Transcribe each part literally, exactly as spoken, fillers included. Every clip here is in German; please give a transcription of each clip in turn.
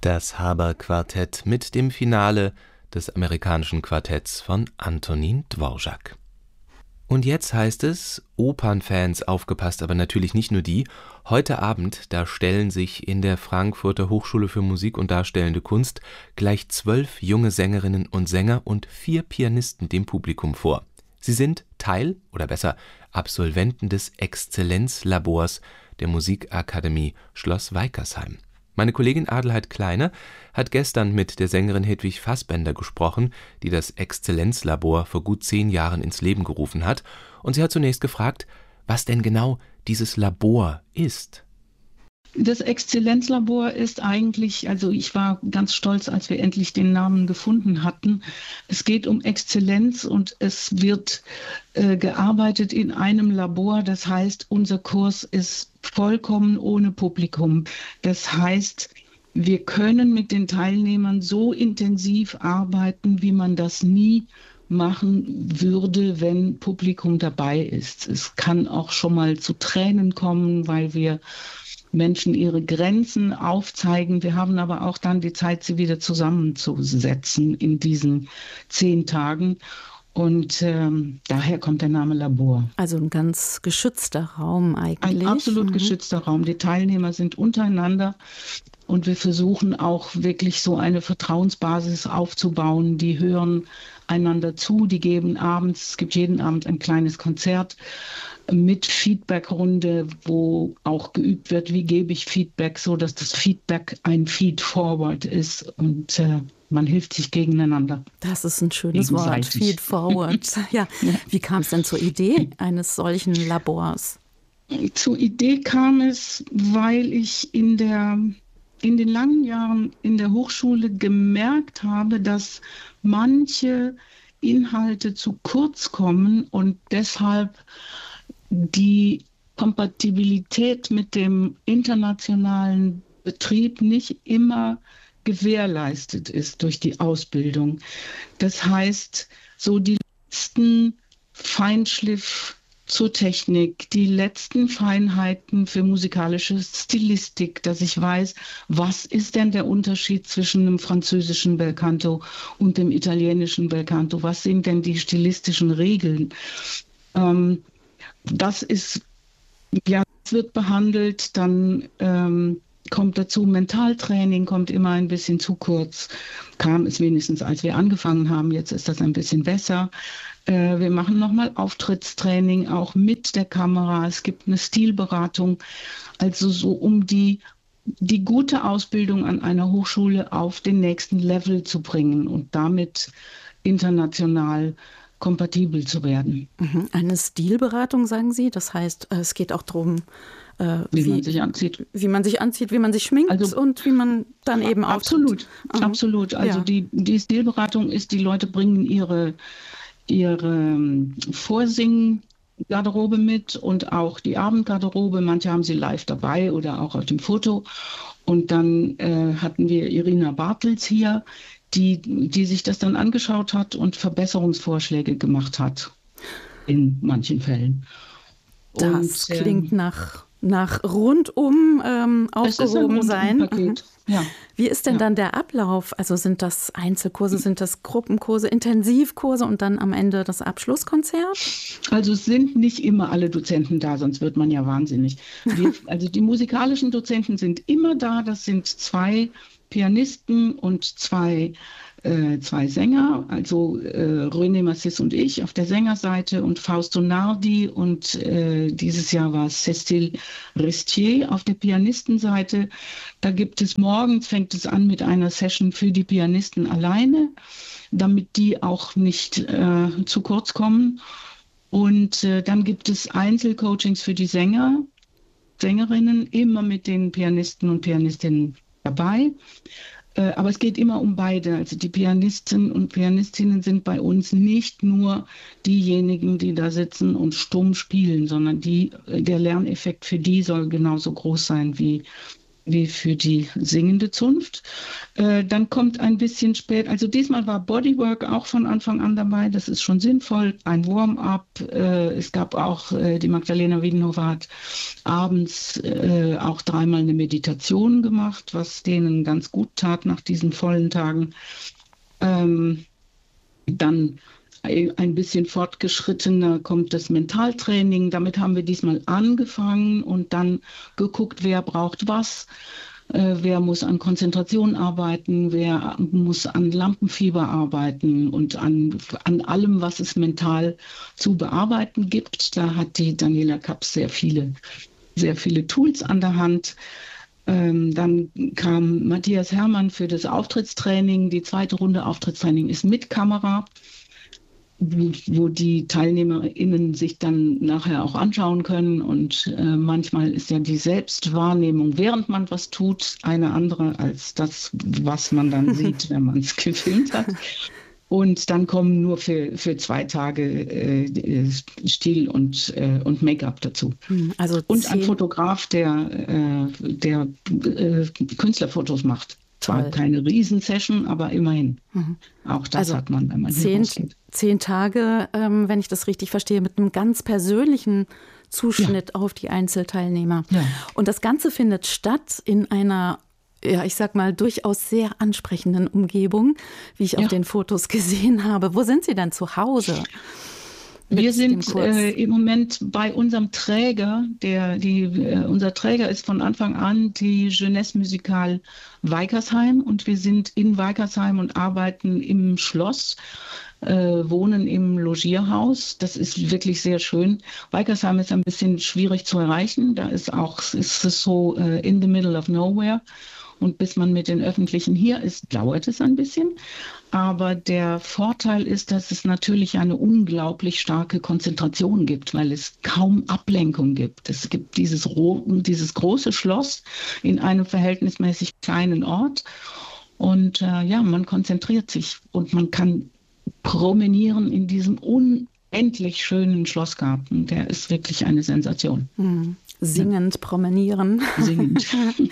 Das Haber-Quartett mit dem Finale des amerikanischen Quartetts von Antonín Dvořák. Und jetzt heißt es, Opernfans aufgepasst, aber natürlich nicht nur die. Heute Abend, da stellen sich in der Frankfurter Hochschule für Musik und Darstellende Kunst gleich zwölf junge Sängerinnen und Sänger und vier Pianisten dem Publikum vor. Sie sind Teil, oder besser Absolventen des Exzellenzlabors der Musikakademie Schloss Weikersheim. Meine Kollegin Adelheid Kleine hat gestern mit der Sängerin Hedwig Fassbender gesprochen, die das Exzellenzlabor vor gut zehn Jahren ins Leben gerufen hat. Und sie hat zunächst gefragt, was denn genau dieses Labor ist. Das Exzellenzlabor ist eigentlich, also ich war ganz stolz, als wir endlich den Namen gefunden hatten. Es geht um Exzellenz und es wird äh, gearbeitet in einem Labor. Das heißt, unser Kurs ist vollkommen ohne Publikum. Das heißt, wir können mit den Teilnehmern so intensiv arbeiten, wie man das nie machen würde, wenn Publikum dabei ist. Es kann auch schon mal zu Tränen kommen, weil wir Menschen ihre Grenzen aufzeigen. Wir haben aber auch dann die Zeit, sie wieder zusammenzusetzen in diesen zehn Tagen. Und ähm, daher kommt der Name Labor. Also ein ganz geschützter Raum eigentlich. Ein absolut mhm. geschützter Raum. Die Teilnehmer sind untereinander und wir versuchen auch wirklich so eine Vertrauensbasis aufzubauen. Die hören einander zu, die geben abends, es gibt jeden Abend ein kleines Konzert mit Feedbackrunde, wo auch geübt wird, wie gebe ich Feedback, so dass das Feedback ein Feed-Forward ist und äh, man hilft sich gegeneinander. Das ist ein schönes Wort, Feed-Forward. Ja. Ja. Wie kam es denn zur Idee eines solchen Labors? Zur Idee kam es, weil ich in der in den langen Jahren in der Hochschule gemerkt habe, dass manche Inhalte zu kurz kommen und deshalb die Kompatibilität mit dem internationalen Betrieb nicht immer gewährleistet ist durch die Ausbildung. Das heißt, so die letzten Feinschliff zur Technik, die letzten Feinheiten für musikalische Stilistik, dass ich weiß, was ist denn der Unterschied zwischen dem französischen Belcanto und dem italienischen Belcanto? Was sind denn die stilistischen Regeln? Ähm, das ist, ja, wird behandelt, dann ähm, kommt dazu Mentaltraining, kommt immer ein bisschen zu kurz, kam es wenigstens, als wir angefangen haben, jetzt ist das ein bisschen besser. Äh, wir machen nochmal Auftrittstraining, auch mit der Kamera, es gibt eine Stilberatung, also so um die, die gute Ausbildung an einer Hochschule auf den nächsten Level zu bringen und damit international kompatibel zu werden. Eine Stilberatung, sagen Sie? Das heißt, es geht auch darum, äh, wie, wie man sich anzieht. Wie man sich anzieht, wie man sich schminkt also, und wie man dann eben absolut, auftritt. Absolut. Also ja. die, die Stilberatung ist, die Leute bringen ihre, ihre Vorsing-Garderobe mit und auch die Abendgarderobe. Manche haben sie live dabei oder auch auf dem Foto. Und dann äh, hatten wir Irina Bartels hier, Die, die sich das dann angeschaut hat und Verbesserungsvorschläge gemacht hat, in manchen Fällen. Das und, klingt ähm, nach, nach rundum ähm, aufgehoben ist ein sein. Mhm. Ja. Wie ist denn ja. dann der Ablauf? Also sind das Einzelkurse, sind das Gruppenkurse, Intensivkurse und dann am Ende das Abschlusskonzert? Also es sind nicht immer alle Dozenten da, sonst wird man ja wahnsinnig. Wir, also die musikalischen Dozenten sind immer da, das sind zwei Pianisten und zwei, äh, zwei Sänger, also äh, René Massis und ich auf der Sängerseite und Fausto Nardi und äh, dieses Jahr war es Cécile Restier auf der Pianistenseite. Da gibt es morgens, fängt es an mit einer Session für die Pianisten alleine, damit die auch nicht äh, zu kurz kommen. Und äh, dann gibt es Einzelcoachings für die Sänger, Sängerinnen, immer mit den Pianisten und Pianistinnen dabei. Äh, aber es geht immer um beide. Also die Pianisten und Pianistinnen sind bei uns nicht nur diejenigen, die da sitzen und stumm spielen, sondern die, der Lerneffekt für die soll genauso groß sein wie wie für die singende Zunft. Äh, dann kommt ein bisschen spät, also diesmal war Bodywork auch von Anfang an dabei, das ist schon sinnvoll, ein Warm-up. Äh, es gab auch, äh, die Magdalena Wiedenhofer hat abends äh, auch dreimal eine Meditation gemacht, was denen ganz gut tat nach diesen vollen Tagen. Ähm, dann ein bisschen fortgeschrittener kommt das Mentaltraining. Damit haben wir diesmal angefangen und dann geguckt, wer braucht was, äh, wer muss an Konzentration arbeiten, wer muss an Lampenfieber arbeiten und an, an allem, was es mental zu bearbeiten gibt. Da hat die Daniela Kaps sehr viele, sehr viele Tools an der Hand. Ähm, dann kam Matthias Hermann für das Auftrittstraining. Die zweite Runde Auftrittstraining ist mit Kamera, wo die TeilnehmerInnen sich dann nachher auch anschauen können. Und äh, manchmal ist ja die Selbstwahrnehmung, während man was tut, eine andere als das, was man dann sieht, wenn man es gefilmt hat. Und dann kommen nur für, für zwei Tage äh, Stil und, äh, und Make-up dazu. Also und ein Fotograf, der, äh, der äh, Künstlerfotos macht. Zwar keine Riesensession, aber immerhin. Mhm. Auch das also hat man, wenn man zehn, zehn Tage, ähm, wenn ich das richtig verstehe, mit einem ganz persönlichen Zuschnitt ja. auf die Einzelteilnehmer. Ja. Und das Ganze findet statt in einer, ja, ich sag mal, durchaus sehr ansprechenden Umgebung, wie ich ja. auf den Fotos gesehen habe. Wo sind Sie denn zu Hause? Wir sind äh, im Moment bei unserem Träger, der, die, äh, unser Träger ist von Anfang an die Jeunesse Musicale Weikersheim und wir sind in Weikersheim und arbeiten im Schloss, äh, wohnen im Logierhaus. Das ist wirklich sehr schön. Weikersheim ist ein bisschen schwierig zu erreichen, da ist auch, ist es so äh, in the middle of nowhere. Und bis man mit den Öffentlichen hier ist, dauert es ein bisschen. Aber der Vorteil ist, dass es natürlich eine unglaublich starke Konzentration gibt, weil es kaum Ablenkung gibt. Es gibt dieses, dieses große Schloss in einem verhältnismäßig kleinen Ort. Und äh, ja, man konzentriert sich und man kann promenieren in diesem unendlich schönen Schlossgarten. Der ist wirklich eine Sensation. Mhm. Singend promenieren. Singend.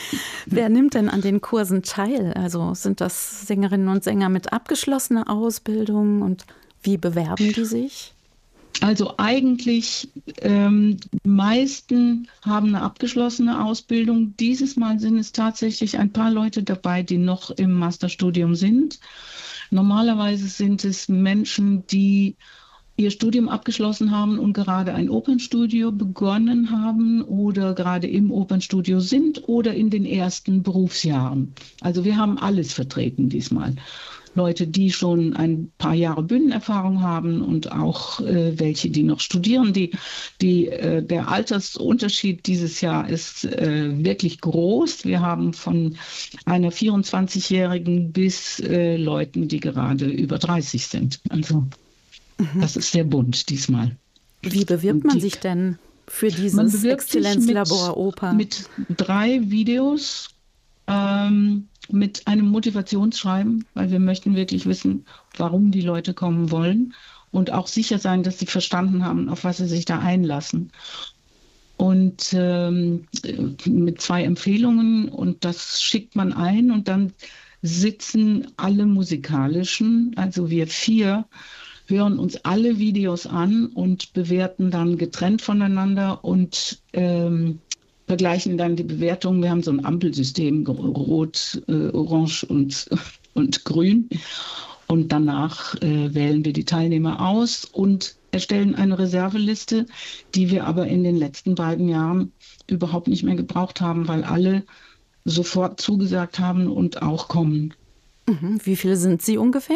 Wer nimmt denn an den Kursen teil? Also sind das Sängerinnen und Sänger mit abgeschlossener Ausbildung und wie bewerben die sich? Also eigentlich, ähm, die meisten haben eine abgeschlossene Ausbildung. Dieses Mal sind es tatsächlich ein paar Leute dabei, die noch im Masterstudium sind. Normalerweise sind es Menschen, die ihr Studium abgeschlossen haben und gerade ein Opernstudio begonnen haben oder gerade im Opernstudio sind oder in den ersten Berufsjahren. Also wir haben alles vertreten diesmal. Leute, die schon ein paar Jahre Bühnenerfahrung haben und auch äh, welche, die noch studieren. Die, die, äh, der Altersunterschied dieses Jahr ist äh, wirklich groß. Wir haben von einer vierundzwanzigjährigen bis äh, Leuten, die gerade über dreißig sind. Also das ist sehr bunt diesmal. Wie bewirbt man die, sich denn für dieses Exzellenzlabor Oper? Mit drei Videos, ähm, mit einem Motivationsschreiben, weil wir möchten wirklich wissen, warum die Leute kommen wollen und auch sicher sein, dass sie verstanden haben, auf was sie sich da einlassen. Und ähm, mit zwei Empfehlungen und das schickt man ein und dann sitzen alle musikalischen, also wir vier, hören uns alle Videos an und bewerten dann getrennt voneinander und ähm, vergleichen dann die Bewertungen. Wir haben so ein Ampelsystem, rot, äh, orange und, und grün. Und danach äh, wählen wir die Teilnehmer aus und erstellen eine Reserveliste, die wir aber in den letzten beiden Jahren überhaupt nicht mehr gebraucht haben, weil alle sofort zugesagt haben und auch kommen. Mhm. Wie viele sind Sie ungefähr?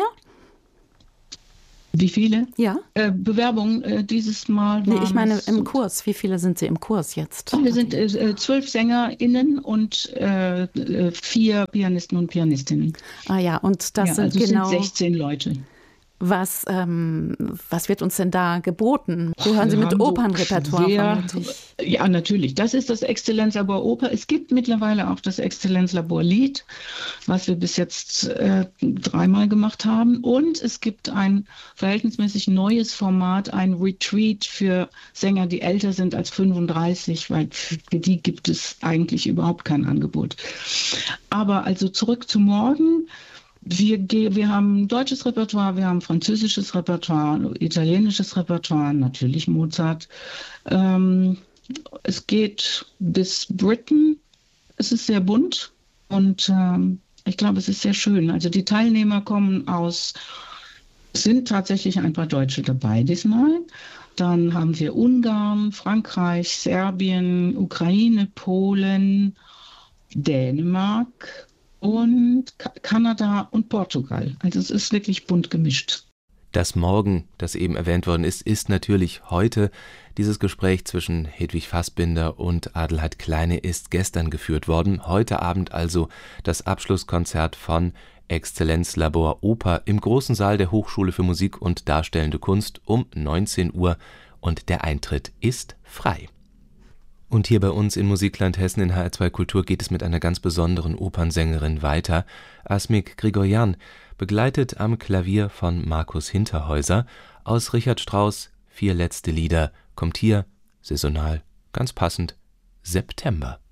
Wie viele? Ja. Äh, Bewerbungen äh, dieses Mal. Nee, ich meine im Kurs. Wie viele sind Sie im Kurs jetzt? Wir sind äh, zwölf SängerInnen und äh, vier Pianisten und Pianistinnen. Ah ja, und das ja, sind also genau sind sechzehn Leute. Was, ähm, was wird uns denn da geboten? Gehören Sie Wir mit haben so Opernrepertoire schwer- vermutlich? Ja, natürlich. Das ist das Exzellenzlabor Oper. Es gibt mittlerweile auch das Exzellenzlabor Lied, was wir bis jetzt äh, dreimal gemacht haben. Und es gibt ein verhältnismäßig neues Format, ein Retreat für Sänger, die älter sind als fünfunddreißig, weil für die gibt es eigentlich überhaupt kein Angebot. Aber also zurück zu morgen. Wir, ge- wir haben deutsches Repertoire, wir haben französisches Repertoire, italienisches Repertoire, natürlich Mozart. Ähm, es geht bis Britten. Es ist sehr bunt und ähm, ich glaube, es ist sehr schön. Also die Teilnehmer kommen aus, es sind tatsächlich ein paar Deutsche dabei diesmal. Dann haben wir Ungarn, Frankreich, Serbien, Ukraine, Polen, Dänemark und Ka- Kanada und Portugal. Also es ist wirklich bunt gemischt. Das Morgen, das eben erwähnt worden ist, ist natürlich heute. Dieses Gespräch zwischen Hedwig Fassbinder und Adelheid Kleine ist gestern geführt worden. Heute Abend also das Abschlusskonzert von Exzellenzlabor Oper im großen Saal der Hochschule für Musik und Darstellende Kunst um neunzehn Uhr und der Eintritt ist frei. Und hier bei uns in Musikland Hessen in H R zwei Kultur geht es mit einer ganz besonderen Opernsängerin weiter. Asmik Grigorjan, begleitet am Klavier von Markus Hinterhäuser. Aus Richard Strauss Vier letzte Lieder kommt hier, saisonal, ganz passend, September.